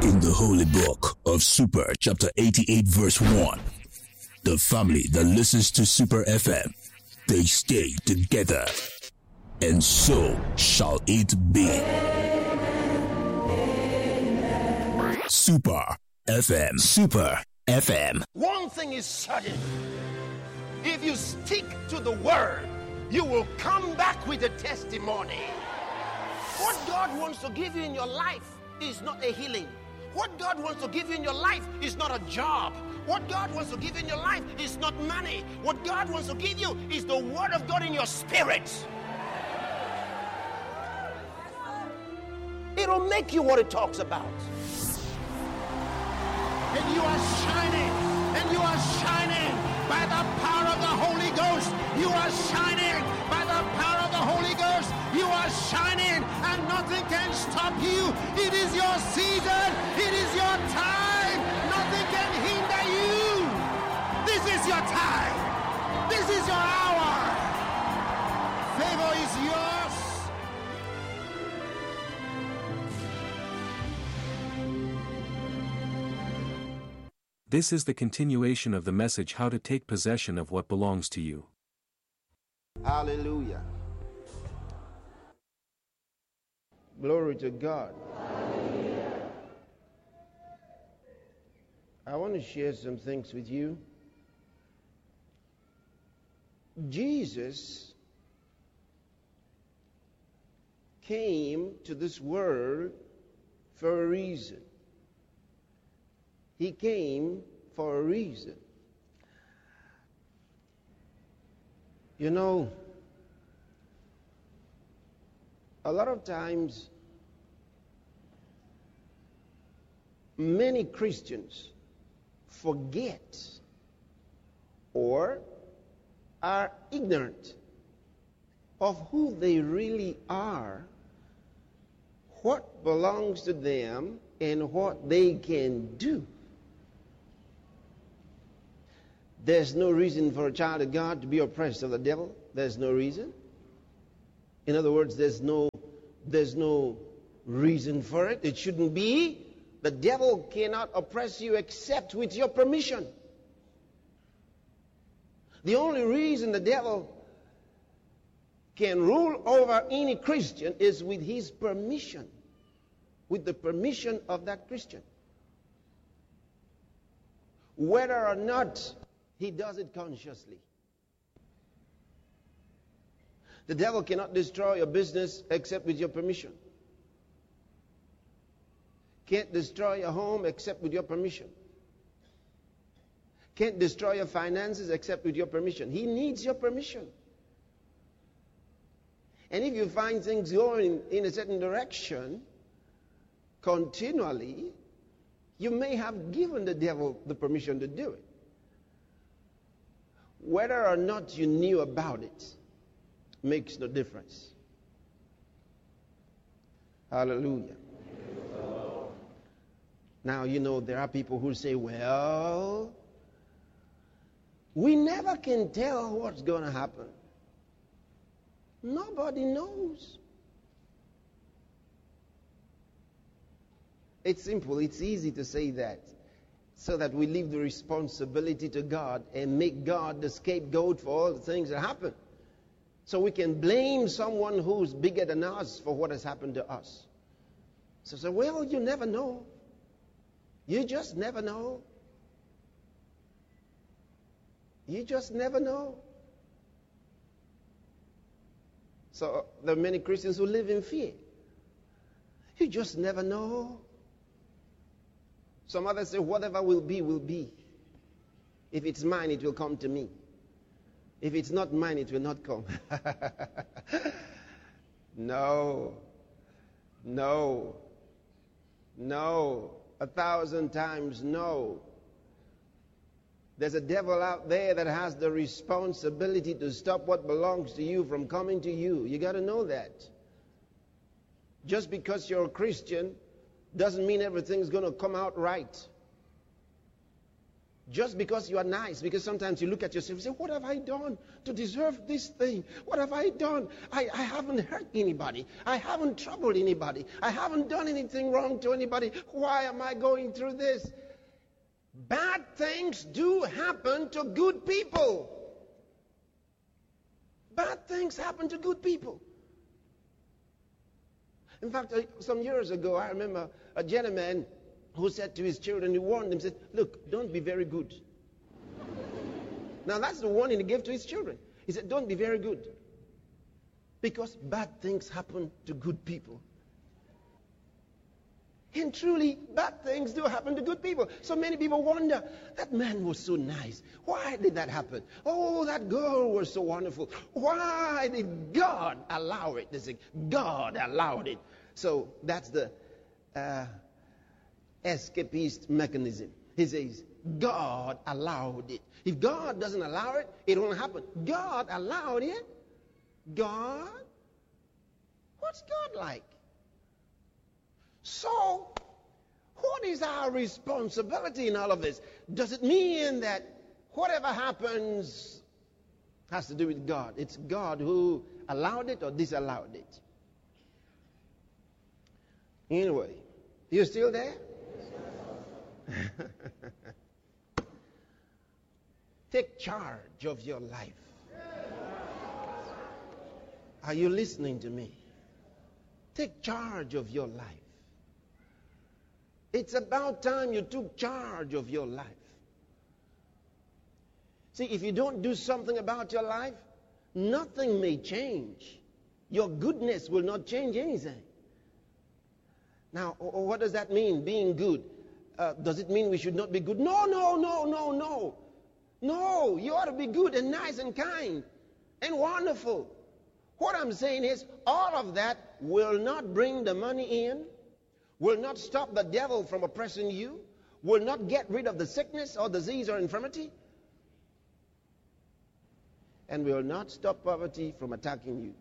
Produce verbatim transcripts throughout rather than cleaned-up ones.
In the holy book of Super, chapter eighty-eight, verse one, the family that listens to Super F M, they stay together, and so shall it be. Super F M. Super F M. One thing is certain. If you stick to the word, you will come back with a testimony. What God wants to give you in your life is not a healing. What God wants to give you in your life is not a job. What God wants to give you in your life is not money. What God wants to give you is the word of God in your spirit. It'll make you what it talks about. And you are shining, and you are shining by the power of the Holy Ghost. You are shining by the power of the Holy Ghost. You are shining, and nothing can stop you. It is your season. It is your time. Nothing can hinder you. This is your time. This is your hour. Favor is yours. This is the continuation of the message, How to Take Possession of What Belongs to You. Hallelujah. Glory to God. Hallelujah. I want to share some things with you. Jesus came to this world for a reason. He came for a reason. You know, a lot of times, many Christians forget or are ignorant of who they really are, what belongs to them, and what they can do. There's no reason for a child of God to be oppressed of the devil. There's no reason. In other words, there's no, there's no reason for it. It shouldn't be. The devil cannot oppress you except with your permission. The only reason the devil can rule over any Christian is with his permission, with the permission of that Christian. Whether or not he does it consciously. The devil cannot destroy your business except with your permission. Can't destroy your home except with your permission. Can't destroy your finances except with your permission. He needs your permission. And if you find things going in a certain direction continually, you may have given the devil the permission to do it. Whether or not you knew about it makes no difference. Hallelujah. Now, you know, there are people who say, well, we never can tell what's going to happen. Nobody knows. It's simple. It's easy to say that, so that we leave the responsibility to God and make God the scapegoat for all the things that happen. So we can blame someone who's bigger than us for what has happened to us. So say, well, you never know. You just never know. You just never know. So there are many Christians who live in fear. You just never know. Some others say, whatever will be, will be. If it's mine, it will come to me. If it's not mine, it will not come. No. No. No. A thousand times no. There's a devil out there that has the responsibility to stop what belongs to you from coming to you. You got to know that. Just because you're a Christian doesn't mean everything's going to come out right. Just because you are nice, because sometimes you look at yourself and say, what have I done to deserve this thing? What have I done? I, I haven't hurt anybody. I haven't troubled anybody. I haven't done anything wrong to anybody. Why am I going through this? Bad things do happen to good people. Bad things happen to good people. In fact, some years ago, I remember a gentleman who said to his children, he warned them, said, look, don't be very good. Now, that's the warning he gave to his children. He said, don't be very good. Because bad things happen to good people. And truly, bad things do happen to good people. So many people wonder, that man was so nice. Why did that happen? Oh, that girl was so wonderful. Why did God allow it? They say, God allowed it. So that's the uh, escapist mechanism. He says, God allowed it. If God doesn't allow it, it won't happen. God allowed it? God? What's God like? So, what is our responsibility in all of this? Does it mean that whatever happens has to do with God? It's God who allowed it or disallowed it? Anyway, you still there? Take charge of your life. Are you listening to me? Take charge of your life. It's about time you took charge of your life. See, if you don't do something about your life, nothing may change. Your goodness will not change anything. Now, what does that mean, being good? Uh, does it mean we should not be good? No, no, no, no, no. No, you ought to be good and nice and kind and wonderful. What I'm saying is, all of that will not bring the money in, will not stop the devil from oppressing you, will not get rid of the sickness or disease or infirmity, and will not stop poverty from attacking you.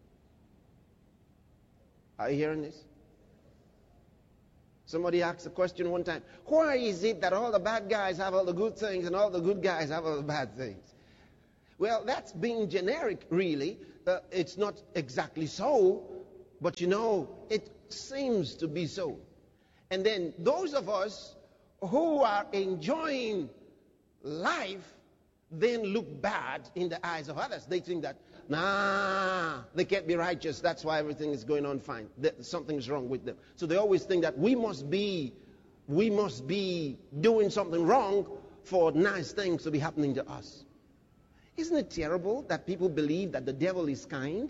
Are you hearing this? Somebody asked a question one time, why is it that all the bad guys have all the good things and all the good guys have all the bad things? Well, that's being generic, really. Uh, it's not exactly so, but you know, it seems to be so. And then those of us who are enjoying life then look bad in the eyes of others. They think that, nah, they can't be righteous. That's why everything is going on fine. That something's wrong with them. So they always think that we must be, we must be doing something wrong for nice things to be happening to us. Isn't it terrible that people believe that the devil is kind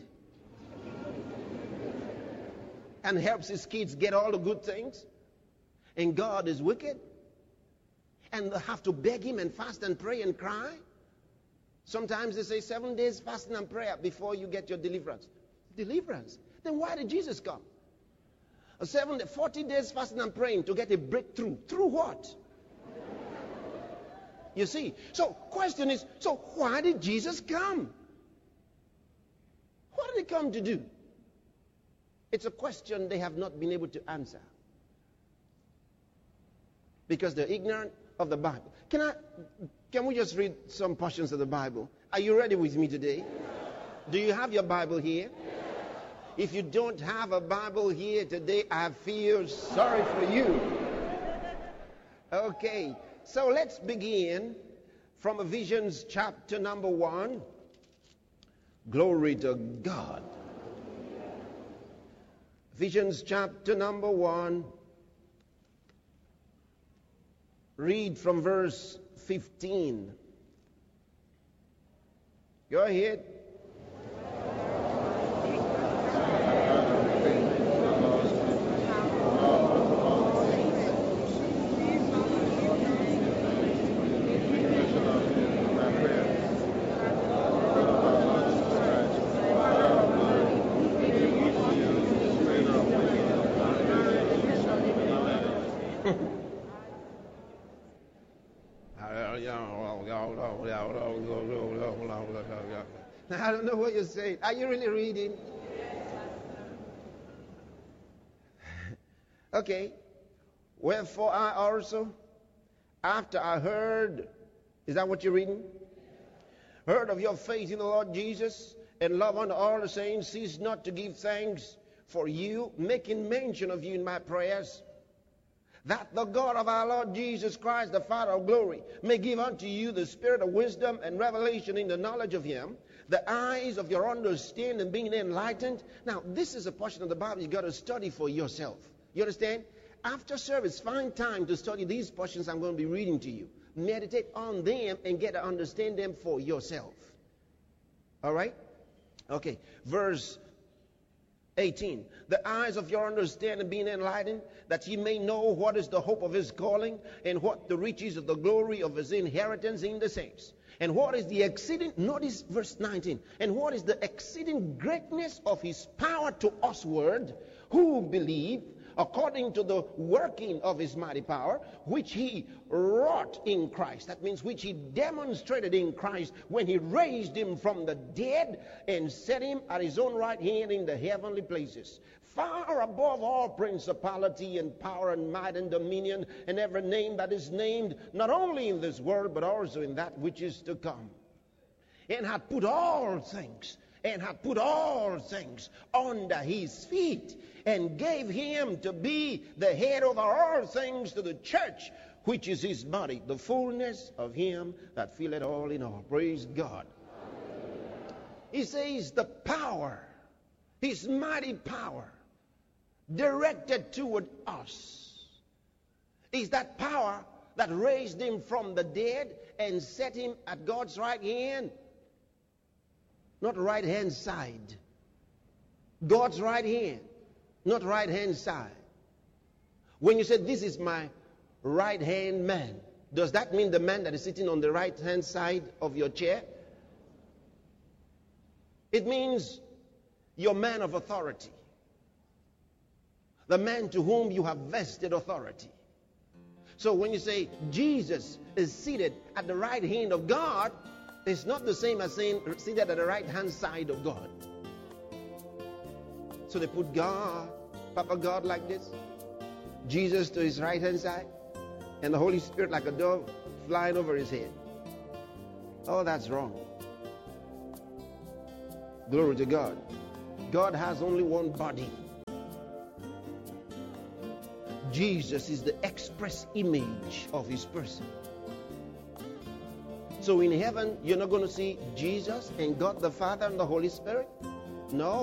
and helps his kids get all the good things, and God is wicked, and they have to beg him and fast and pray and cry? Sometimes they say seven days fasting and prayer before you get your deliverance. Deliverance? Then why did Jesus come? A seven, forty days fasting and praying to get a breakthrough. Through what? You see? So, question is, so why did Jesus come? What did he come to do? It's a question they have not been able to answer, because they're ignorant of the Bible. Can I, can we just read some portions of the Bible? Are you ready with me today? Do you have your Bible here? If you don't have a Bible here today, I feel sorry for you. Okay, so let's begin from Ephesians chapter number one. Glory to God. Ephesians chapter number one. Read from verse fifteen. Go ahead. I don't know what you're saying. Are you really reading? Okay. Wherefore I also, After I heard, is that what you're reading? Heard of your faith in the Lord Jesus and love unto all the saints, cease not to give thanks for you, making mention of you in my prayers, that the God of our Lord Jesus Christ, the Father of glory, may give unto you the spirit of wisdom and revelation in the knowledge of him, the eyes of your understanding being enlightened. Now, this is a portion of the Bible you've got to study for yourself. You understand? After service, find time to study these portions I'm going to be reading to you. Meditate on them and get to understand them for yourself. All right? Okay, verse eighteen. The eyes of your understanding being enlightened, that ye may know what is the hope of his calling, and what the riches of the glory of his inheritance in the saints. And what is the exceeding, notice verse nineteen, and what is the exceeding greatness of his power to usward, who believe, according to the working of his mighty power, which he wrought in Christ. That means which he demonstrated in Christ when he raised him from the dead and set him at his own right hand in the heavenly places, far above all principality and power and might and dominion and every name that is named, not only in this world but also in that which is to come. And had put all things, and had put all things under his feet, and gave him to be the head over all things to the church, which is his body, the fullness of him that filleth all in all. Praise God. He says the power, his mighty power, directed toward us, is that power that raised him from the dead and set him at God's right hand. Not right hand side. God's right hand. Not right hand side. When you say, this is my right hand man, does that mean the man that is sitting on the right hand side of your chair? It means your man of authority. The man to whom you have vested authority. So when you say Jesus is seated at the right hand of God, it's not the same as saying seated at the right hand side of God. So they put God, Papa God like this, Jesus to his right hand side, and the Holy Spirit like a dove flying over his head. Oh, that's wrong. Glory to God. God has only one body. Jesus is the express image of his person. So in heaven, you're not going to see Jesus and God the Father and the Holy Spirit? No.